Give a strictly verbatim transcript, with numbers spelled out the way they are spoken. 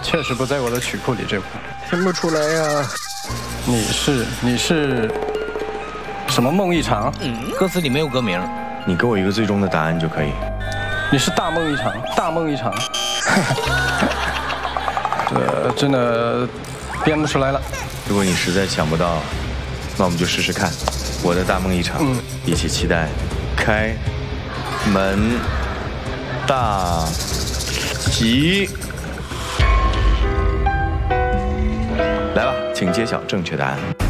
确实不在我的曲库里，这部听不出来呀。 你是你是什么梦一场？ 嗯，歌词里没有歌名。 你给我一个最终的答案就可以。 你是大梦一场，大梦一场。这真的编不出来了。 如果你实在想不到，那我们就试试看。我的大梦一场，嗯，一起期待开门大吉。来吧，请揭晓正确答案。